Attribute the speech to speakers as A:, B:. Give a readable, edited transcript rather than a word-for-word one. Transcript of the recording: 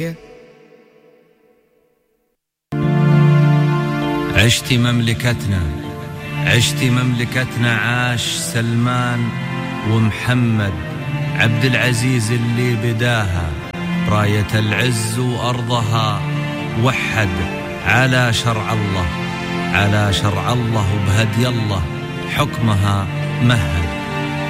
A: عشت مملكتنا عاش سلمان ومحمد عبد العزيز اللي بداها راية العز وأرضها وحد على شرع الله وبهدي الله حكمها مهد.